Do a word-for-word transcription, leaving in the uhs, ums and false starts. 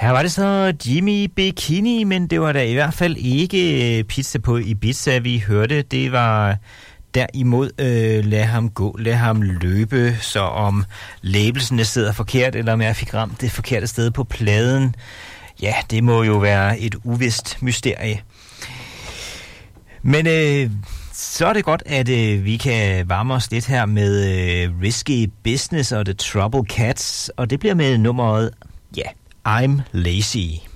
Her var det så Jimmy Bikini, men det var da i hvert fald ikke Pizza på Ibiza, vi hørte. Det var derimod øh, Lad ham gå, lad ham løbe. Så om labelsene sidder forkert, eller om jeg fik ramt det forkerte sted på pladen, ja, det må jo være et uvist mysterie. Men øh, så er det godt, at øh, vi kan varme os lidt her med øh, Risky Business og The Trouble Cats, og det bliver med nummeret, ja, I'm Lazy.